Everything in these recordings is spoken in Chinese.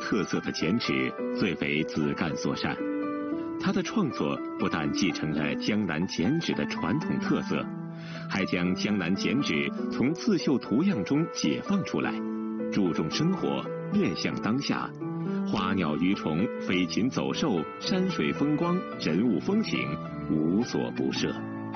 特色的剪纸最为子干所善。他的创作不但继承了江南剪纸的传统特色，还将江南剪纸从刺绣图样中解放出来，注重生活，面向当下，花鸟鱼虫、飞禽走兽、山水风光、人物风情，无所不涉。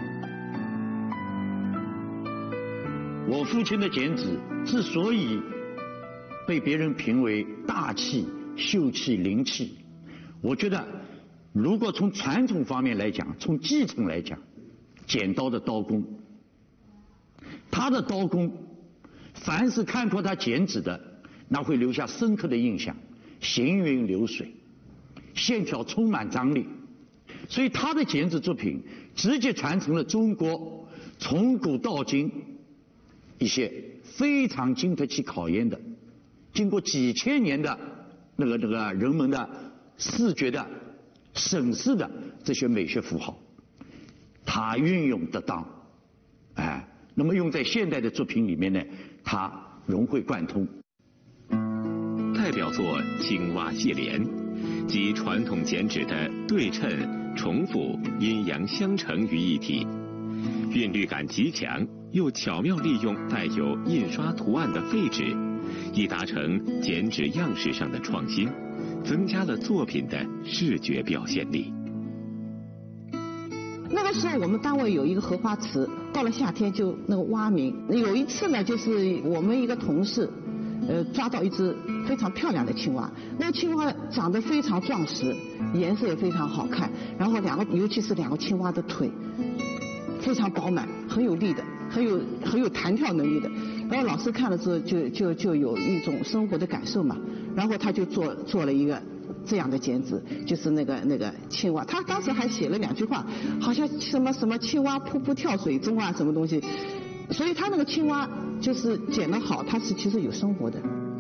我父亲的剪纸之所以被别人评为大气、秀气、灵气，我觉得如果从传统方面来讲，从继承来讲，剪刀的刀工，他的刀工，凡是看过他剪纸的，那会留下深刻的印象，行云流水，线条充满张力，所以他的剪纸作品直接传承了中国从古到今一些非常经得起考验的，经过几千年的那个人们的视觉的审视的这些美学符号，它运用得当，那么用在现代的作品里面呢，它融会贯通。 代表作《青蛙谢莲》，集传统剪纸的对称、重复、阴阳相承于一体，韵律感极强，又巧妙利用带有印刷图案的废纸，以达成剪纸样式上的创新，增加了作品的视觉表现力。 那个时候我们单位有一个荷花池，到了夏天就那个蛙鸣。有一次呢，就是我们一个同事抓到一只非常漂亮的青蛙，那个青蛙长得非常壮实，颜色也非常好看，然后尤其是两个青蛙的腿非常饱满，很有力的，很有弹跳能力的。然后老师看了之后就有一种生活的感受嘛，然后他就做了一个这样的剪纸，就是那个青蛙，他当时还写了2句话，好像什么青蛙扑扑跳水中啊，什么东西，所以他那个青蛙就是剪得好，它是其实有生活的。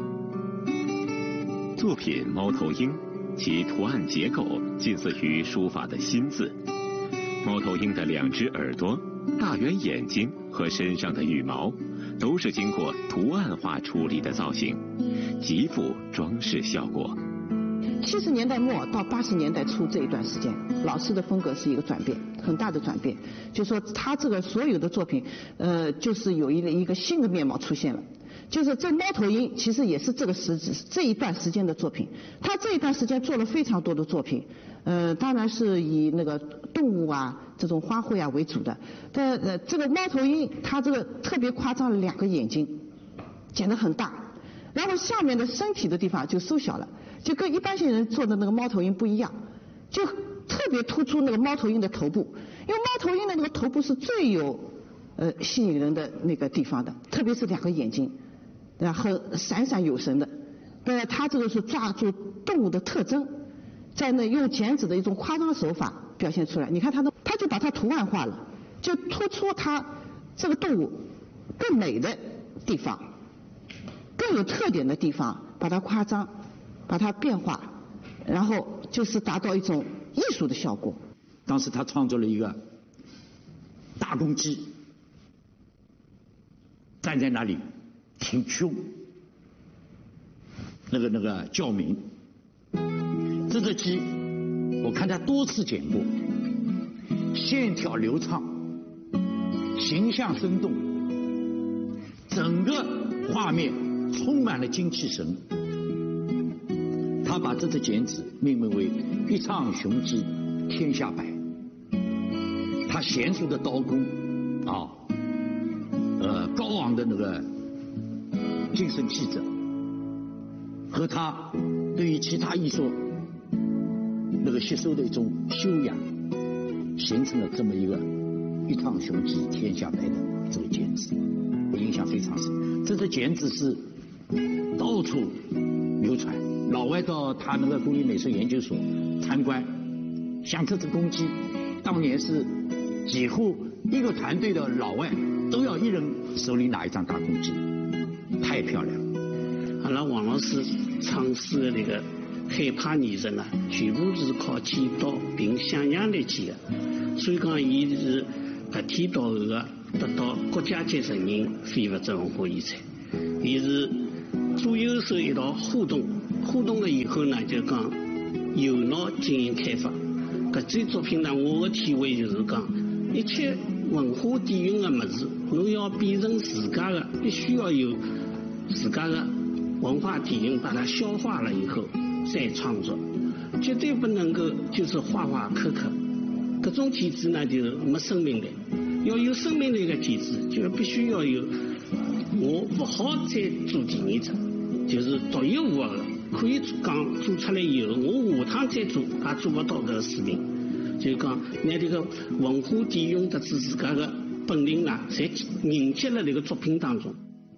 作品《猫头鹰》，其图案结构近似于书法的新字。猫头鹰的2只耳朵、大圆眼睛和身上的羽毛，都是经过图案化处理的造型，极富装饰效果。 70年代末到80年代初这一段时间，老师的风格是一个转变，很大的转变。就说他这个所有的作品，就是有一个新的面貌出现了。就是这猫头鹰其实也是这一段时间的作品，他这一段时间做了非常多的作品，当然是以那个动物啊这种花卉啊为主的。但这个猫头鹰它这个特别夸张了，2个眼睛剪得很大，然后下面的身体的地方就缩小了，就跟一般性人做的那个猫头鹰不一样，就特别突出那个猫头鹰的头部，因为猫头鹰的那个头部是最有吸引人的那个地方的，特别是2个眼睛，很闪闪有神的。它这个是抓住动物的特征，在那用剪纸的一种夸张手法表现出来。你看它就把它图案化了，就突出它这个动物更美的地方，更有特点的地方，把它夸张，把它变化，然后就是达到一种艺术的效果。 当时他创作了一个大公鸡，站在那里挺胸，那个叫鸣。这只鸡我看他多次剪过，线条流畅，形象生动，整个画面充满了精气神。他把这只剪纸命名为一唱雄鸡天下白。他娴熟的刀工高昂的那个精神气质，和他对于其他艺术那个吸收的一种修养，形成了这么一个一唱雄鸡天下白的这个剪纸，我印象非常深。这只剪纸是到处流传，老外到他那个工艺美术研究所参观，像这只公鸡，当年是几乎一个团队的老外都要一人手里拿一张大公鸡，太漂亮了。 阿拉王老师尝试的那个海派艺人啊，全部是靠剪刀并想象力剪的，所以讲伊是天到后的得到国家级承认非物质文化遗产。伊是左右手一道互动， 互动了以后呢，就讲有脑经营开发。搿件作品呢，我的体会就是讲，一切文化底蕴的物事，侬要变成自家的，必须要有自家的文化底蕴，把它消化了以后再创作，绝对不能够就是画画刻刻。搿种体制呢，就是没生命力。要有生命力的体制，就必须要有我不好再做第二者，就是独一无二的。可以讲做出来以后，我下趟再做也做不到搿个水平。就是讲，拿这个文化底蕴特子自家的本领啦，侪凝结了这个作品当中。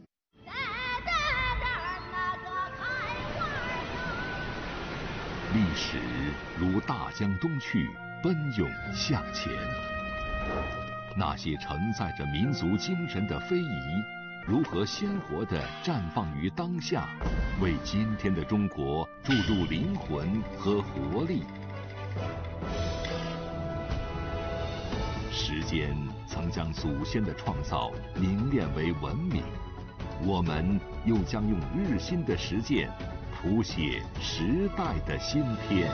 历史如大江东去，奔涌向前。那些承载着民族精神的非遗，如何鲜活地绽放于当下，为今天的中国注入灵魂和活力？时间曾将祖先的创造凝练为文明，我们又将用日新的实践谱写时代的新篇。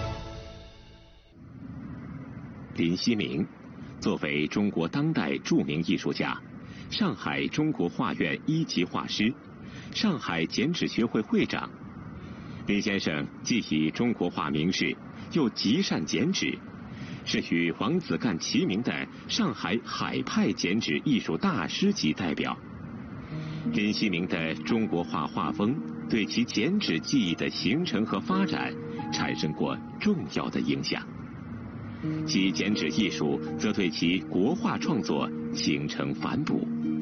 林希明作为中国当代著名艺术家，上海中国画院1级画师，上海剪纸学会会长。林先生既以中国画名士，又极善剪纸，是与王子干齐名的上海海派剪纸艺术大师级代表。林希明的中国画画风对其剪纸技艺的形成和发展产生过重要的影响，其剪纸艺术则对其国画创作形成反哺。